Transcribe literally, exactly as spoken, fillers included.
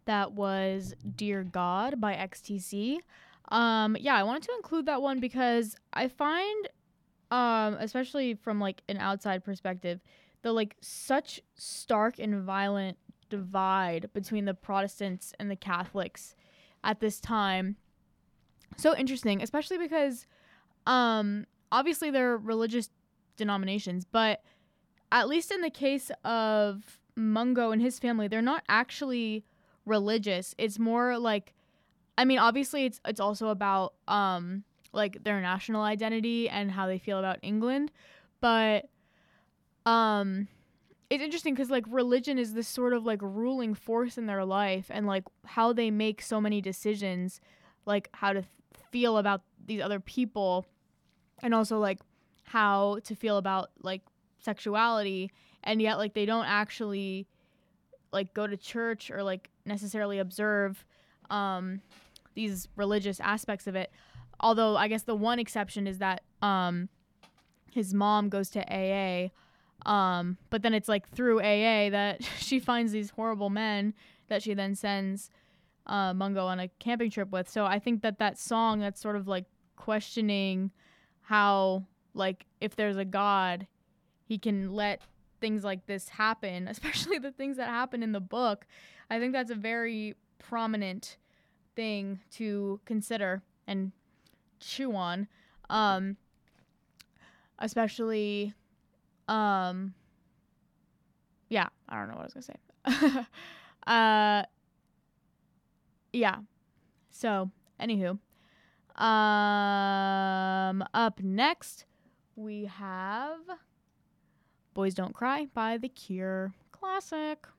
That was Dear God by X T C. Um, yeah, I wanted to include that one because I find, um, especially from like an outside perspective, the like such stark and violent divide between the Protestants and the Catholics at this time. So interesting, especially because um, obviously they're religious denominations, but at least in the case of Mungo and his family, they're not actually religious. It's more like, I mean, obviously it's it's also about um like their national identity and how they feel about England, but um it's interesting because like religion is this sort of like ruling force in their life, and like how they make so many decisions, like how to th- feel about these other people, and also like how to feel about like sexuality, and yet like they don't actually like go to church or like necessarily observe um these religious aspects of it. Although I guess the one exception is that um his mom goes to A A, um but then it's like through A A that she finds these horrible men that she then sends uh, Mungo on a camping trip with. So I think that that song that's sort of like questioning how, like, if there's a God, he can let things like this happen, especially the things that happen in the book. I think that's a very prominent thing to consider and chew on, um, especially, um, yeah, I don't know what I was gonna say. uh, yeah. So, anywho, um, up next we have Boys Don't Cry by The Cure. Classic.